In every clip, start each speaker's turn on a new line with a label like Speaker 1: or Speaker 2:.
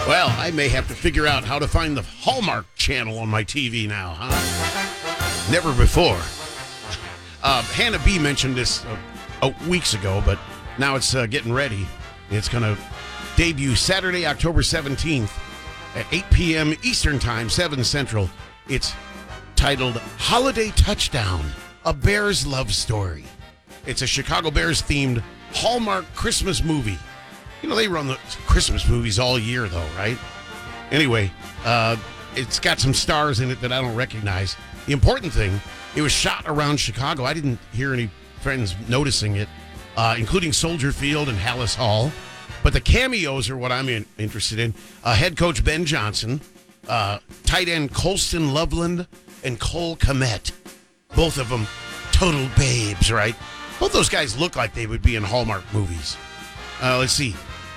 Speaker 1: Well, I may have to figure out how to find the Hallmark channel on my TV now, huh? Never before. Hannah B mentioned this weeks ago, but now it's getting ready. It's going to debut Saturday, October 17th at 8 p.m. Eastern Time, 7 Central. It's titled Holiday Touchdown, A Bears Love Story. It's a Chicago Bears-themed Hallmark Christmas movie. You know, they run the Christmas movies all year, though, right? Anyway, it's got some stars in it that I don't recognize. The important thing, it was shot around Chicago. I didn't hear any friends noticing it, including Soldier Field and Hallis Hall. But the cameos are what I'm interested in. Head coach Ben Johnson, tight end Colston Loveland, and Cole Kmet. Both of them total babes, right? Both those guys look like they would be in Hallmark movies. Let's see.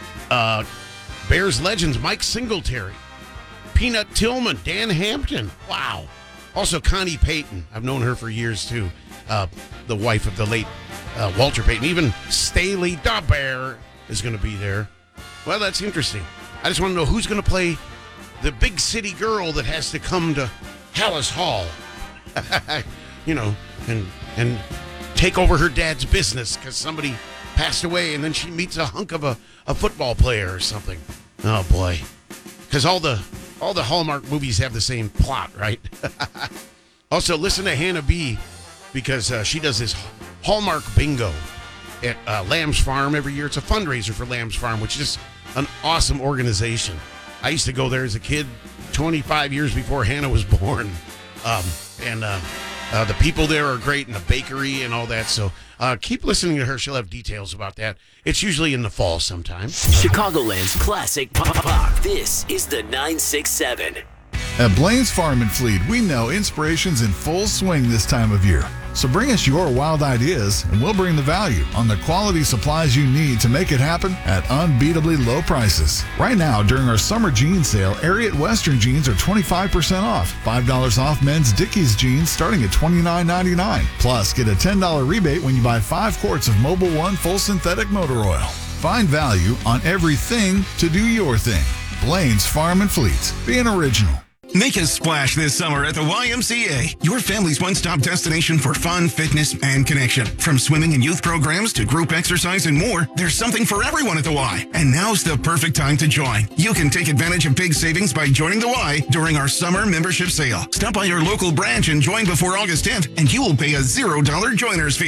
Speaker 1: Bears legends Mike Singletary, Peanut Tillman, Dan Hampton. Wow. Also Connie Payton. I've known her for years, too. The wife of the late Walter Payton. Even Staley da Bear is going to be there. Well, that's interesting. I just want to know who's going to play the big city girl that has to come to Hallis Hall. You know, and take over her dad's business because somebody passed away, and then she meets a hunk of a football player or something. Oh boy, because all the Hallmark movies have the same plot, right? Also, listen to Hannah B, because she does this Hallmark bingo at Lamb's Farm every year. It's a fundraiser for Lamb's Farm, which is an awesome organization. I used to go there as a kid 25 years before Hannah was born. The people there are great, and the bakery and all that. So keep listening to her. She'll have details about that. It's usually in the fall sometime.
Speaker 2: Chicagoland's classic pop. This is the 967.
Speaker 3: At Blaine's Farm and Fleet, we know inspiration's in full swing this time of year. So bring us your wild ideas, and we'll bring the value on the quality supplies you need to make it happen at unbeatably low prices. Right now, during our summer jean sale, Ariat Western jeans are 25% off. $5 off men's Dickies jeans starting at $29.99. Plus, get a $10 rebate when you buy 5 quarts of Mobil 1 full synthetic motor oil. Find value on everything to do your thing. Blaine's Farm and Fleet. Be an original.
Speaker 4: Make a splash this summer at the YMCA, your family's one-stop destination for fun, fitness, and connection. From swimming and youth programs to group exercise and more, there's something for everyone at the Y. And now's the perfect time to join. You can take advantage of big savings by joining the Y during our summer membership sale. Stop by your local branch and join before August 10th, and you will pay a $0 joiner's fee.